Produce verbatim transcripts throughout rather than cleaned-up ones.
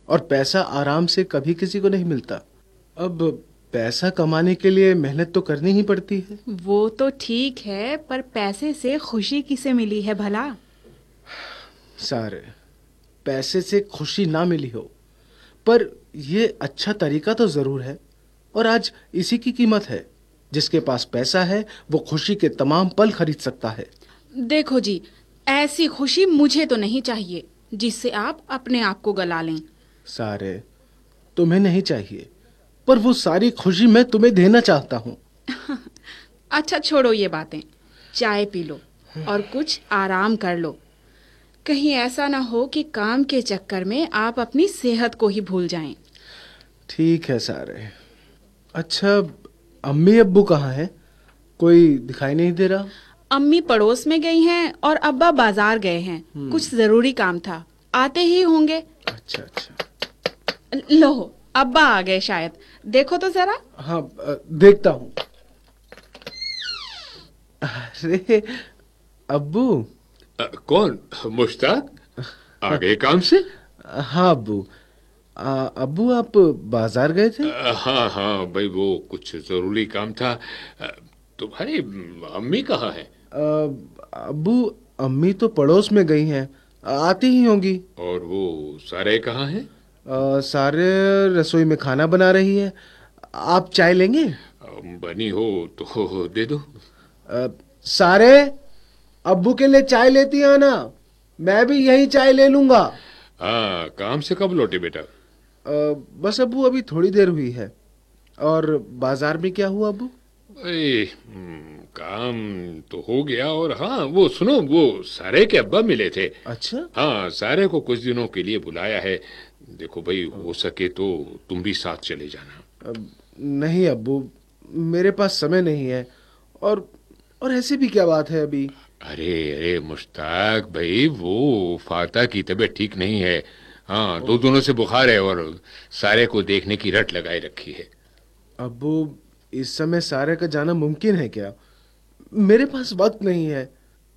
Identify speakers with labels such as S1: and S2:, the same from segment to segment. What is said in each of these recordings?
S1: और पैसा आराम से कभी किसी को नहीं मिलता। अब पैसा कमाने के लिए मेहनत तो करनी ही पड़ती है।
S2: वो तो ठीक है, पर पैसे से खुशी किसे मिली है भला?
S1: सारे, पैसे से खुशी ना मिली हो, पर ये अच्छा तरीका तो जरूर है। और आज इसी की कीमत है। जिसके पास पैसा है वो खुशी के तमाम पल खरीद सकता है।
S2: देखो जी, ऐसी खुशी मुझे तो नहीं चाहिए जिससे आप अपने आप को गला लें।
S1: सारे, तुम्हें नहीं चाहिए, पर वो सारी खुशी मैं तुम्हें देना चाहता हूँ।
S2: अच्छा छोड़ो ये बातें, चाय पी लो और कुछ आराम कर लो। कहीं ऐसा ना हो कि काम के चक्कर में आप अपनी सेहत को ही भूल जाएं।
S1: ठीक है सारे। अच्छा, अम्मी अब्बू कहाँ हैं? कोई दिखाई नहीं दे रहा।
S2: अम्मी पड़ोस में गई हैं और अब्बा बाजार गए हैं। कुछ जरूरी काम था, आते ही होंगे।
S1: अच्छा अच्छा।
S2: लो, अब्बा आ गए शायद, देखो तो जरा।
S1: हाँ, अ, देखता हूँ। अरे अब्बू।
S3: अ, कौन? मुश्ताक आ गए काम से?
S1: हाँ अब्बू। आ, अब्बू आप बाजार गए थे?
S3: अ, हाँ हाँ भाई, वो कुछ जरूरी काम था। अ, तुम्हारी अम्मी कहाँ है?
S1: आ, अब्बू, अम्मी तो पड़ोस में गई हैं, आती ही होंगी।
S3: और वो सारे कहाँ हैं?
S1: आ, सारे रसोई में खाना बना रही है। आप चाय लेंगे?
S3: अ, बनी हो तो दे दो।
S1: आ, सारे, अब्बू के लिए चाय लेती आना। मैं भी यही चाय ले लूंगा।
S3: हाँ, काम से कब लौटे बेटा?
S1: आ, बस अब्बू, अभी थोड़ी देर हुई है। और बाजार में क्या हुआ अब्बू?
S3: ए, हम्म, काम तो हो गया। और हाँ, वो सुनो, वो सारे के अब्बा मिले थे।
S1: अच्छा।
S3: हाँ, सारे को कुछ दिनों के लिए बुलाया है। देखो भाई, हो सके तो तुम भी साथ चले जाना।
S1: अब, नहीं अब्बू, मेरे पास समय नहीं है। और और ऐसी भी क्या बात है अभी?
S3: अरे अरे मुश्ताक भाई, वो फाता की तबीयत ठीक नहीं है। हाँ, दो दोनों से बुखार है और सारे को देखने की रट लगाए रखी है।
S1: अब्बू, इस समय सारे का जाना मुमकिन है क्या? मेरे पास वक्त नहीं है।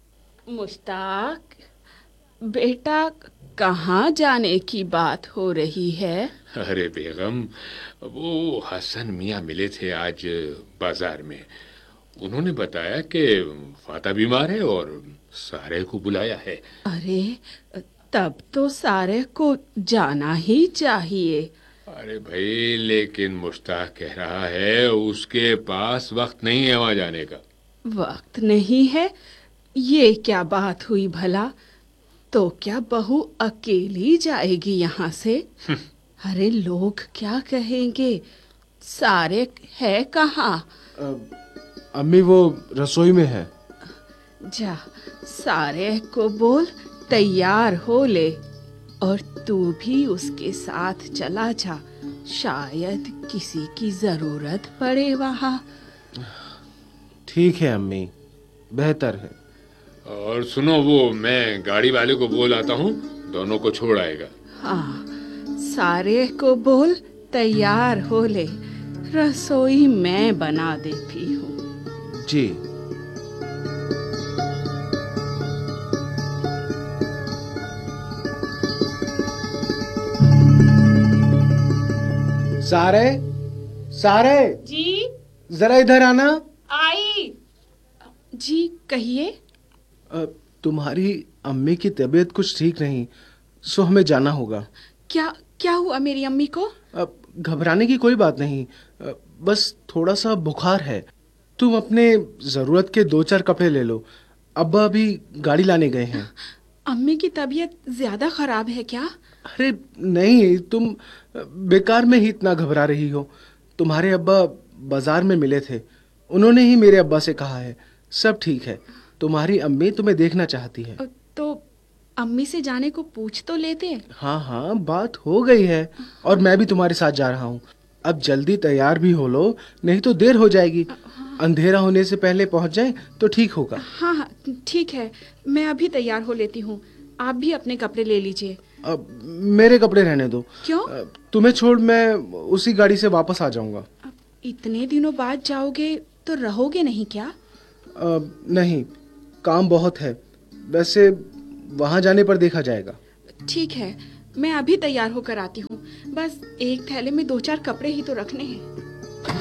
S2: मुश्ताक बेटा, कहाँ जाने की बात हो रही है?
S3: अरे बेगम, वो हसन मियाँ मिले थे आज बाजार में। उन्होंने बताया कि फाता बीमार है और सारे को बुलाया है।
S2: अरे, तब तो सारे को जाना ही चाहिए।
S3: अरे भाई, लेकिन मुश्ताक कह रहा है उसके पास वक्त नहीं है वहां जाने का।
S2: वक्त नहीं है? ये क्या बात हुई भला? तो क्या बहू अकेली जाएगी यहाँ से? अरे लोग क्या कहेंगे? सारे है कहाँ?
S1: अब, अम्मी वो रसोई में है।
S2: जा, सारे को बोल तैयार हो ले और तू भी उसके साथ चला जा। शायद किसी की जरूरत पड़े वहाँ।
S1: ठीक है अम्मी, बेहतर है।
S3: और सुनो, वो मैं गाड़ी वाले को बोल आता हूँ, दोनों को छोड़ आएगा।
S2: हाँ, सारे को बोल तैयार हो ले, रसोई मैं बना देती हूँ।
S1: जी। सारे, सारे,
S2: जी
S1: जरा इधर आना।
S2: आई। जी कहिए।
S1: अ, तुम्हारी अम्मी की तबीयत कुछ ठीक नहीं, सो हमें जाना होगा।
S2: क्या क्या हुआ मेरी अम्मी को?
S1: अब घबराने की कोई बात नहीं, अ, बस थोड़ा सा बुखार है। तुम अपने जरूरत के दो चार कपड़े ले लो। अब्बा अभी गाड़ी लाने गए हैं।
S2: अम्मी की तबीयत ज्यादा खराब है क्या?
S1: अरे नहीं, तुम बेकार में ही इतना घबरा रही हो। तुम्हारे अब्बा बाजार में मिले थे, उन्होंने ही मेरे अब्बा से कहा है सब ठीक है। तुम्हारी अम्मी तुम्हें देखना चाहती है।
S2: तो अम्मी से जाने को पूछ तो लेते।
S1: हाँ हाँ, बात हो गई है। और मैं भी तुम्हारे साथ जा रहा हूँ। अब जल्दी तैयार भी हो लो, नहीं तो देर हो जाएगी। अंधेरा होने से पहले पहुंच जाएं तो ठीक होगा।
S2: हाँ हाँ ठीक है, मैं अभी तैयार हो लेती हूँ। आप भी अपने कपड़े ले लीजिए।
S1: अब मेरे कपड़े रहने दो।
S2: क्यों?
S1: अ, तुम्हें छोड़ मैं उसी गाड़ी से वापस आ जाऊंगा।
S2: अब इतने दिनों बाद जाओगे तो रहोगे नहीं क्या?
S1: अ, नहीं, काम बहुत है। वैसे वहां जाने पर देखा जाएगा।
S2: ठीक है, मैं अभी तैयार होकर आती हूँ। बस एक थैले में दो चार कपड़े ही तो रखने हैं।